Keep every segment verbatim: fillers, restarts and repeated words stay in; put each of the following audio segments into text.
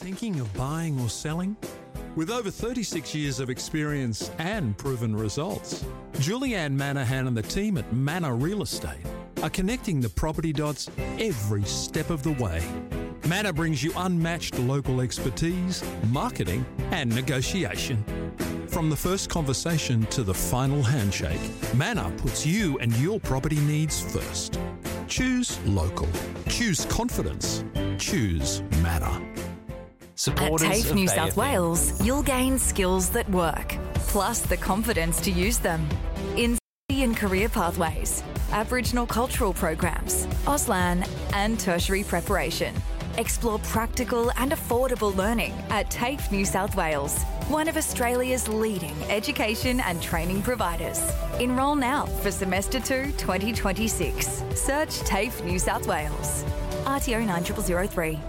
Thinking of buying or selling? With over thirty-six years of experience and proven results, Julianne Manahan and the team at Manor Real Estate are connecting the property dots every step of the way. Manor brings you unmatched local expertise, marketing and negotiation. From the first conversation to the final handshake, Manor puts you and your property needs first. Choose local. Choose confidence. Choose Manor. Supporters At TAFE New South Wales, you'll gain skills that work, plus the confidence to use them. In study and career pathways, Aboriginal cultural programs, Auslan and tertiary preparation. Explore practical and affordable learning at TAFE New South Wales, one of Australia's leading education and training providers. Enrol now for Semester two twenty twenty-six. Search TAFE New South Wales. R T O nine zero zero zero three.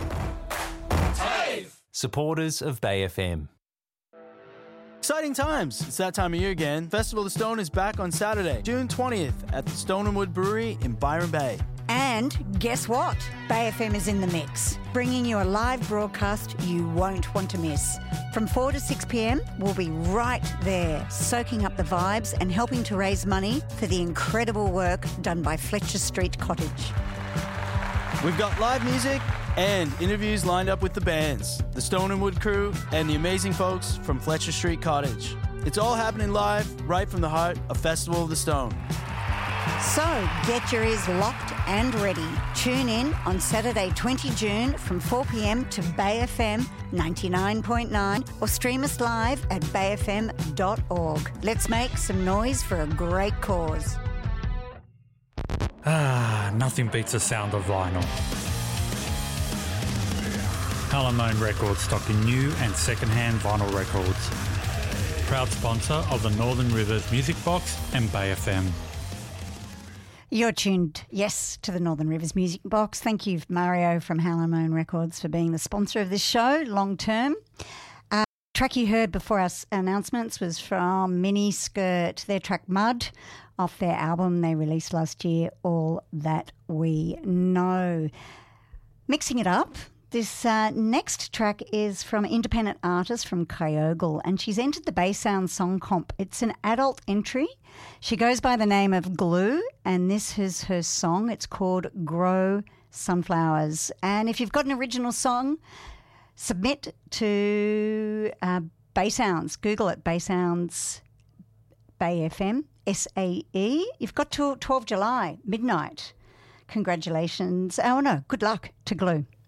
Supporters of Bay F M. Exciting times. It's that time of year again. Festival of the Stone is back on Saturday, June twentieth at the Stone and Wood Brewery in Byron Bay. And guess what? Bay F M is in the mix, bringing you a live broadcast you won't want to miss. From four to six p.m, we'll be right there, soaking up the vibes and helping to raise money for the incredible work done by Fletcher Street Cottage. We've got live music and interviews lined up with the bands, the Stone and Wood crew, and the amazing folks from Fletcher Street Cottage. It's all happening live, right from the heart of Festival of the Stone. So get your ears locked and ready. Tune in on Saturday, the twentieth of June from four p.m. to Bay F M ninety-nine point nine or stream us live at bay f m dot org. Let's make some noise for a great cause. Ah, nothing beats the sound of vinyl. Halamone Records stocking new and second-hand vinyl records. Proud sponsor of the Northern Rivers Music Box and Bay F M. You're tuned, yes, to the Northern Rivers Music Box. Thank you, Mario from Halamone Records, for being the sponsor of this show long term. Uh, the track you heard before our announcements was from Mini Skirt, their track Mud, off their album they released last year, All That We Know. Mixing it up, this uh, next track is from independent artist from Kyogle, and she's entered the Bay Sound Song Comp. It's an adult entry. She goes by the name of Glue, and this is her song. It's called Grow Sunflowers. And if you've got an original song, submit to uh, Bay Sounds. Google it, Bay Sounds, Bay F M, S A E. You've got till twelfth of July, midnight. Congratulations. Oh, no, good luck to Glue.